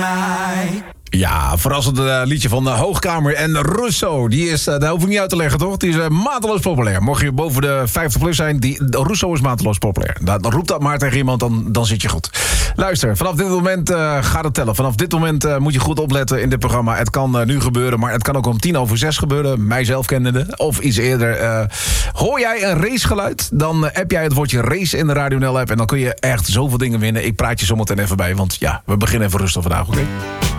Ja, verrassend liedje van Hoogkamer en Russo. Die is, dat hoef ik niet uit te leggen, toch? Die is mateloos populair. Mocht je boven de 50 plus zijn, Russo is mateloos populair. Dan roep dat maar tegen iemand, dan zit je goed. Luister, vanaf dit moment gaat het tellen. Vanaf dit moment moet je goed opletten in dit programma. Het kan nu gebeuren, maar het kan ook om 5:10 gebeuren. Mijzelf kennende, of iets eerder. Hoor jij een racegeluid? Dan app jij het woordje race in de Radio NL app. En dan kun je echt zoveel dingen winnen. Ik praat je zometeen even bij, want ja, we beginnen even rustig vandaag, oké?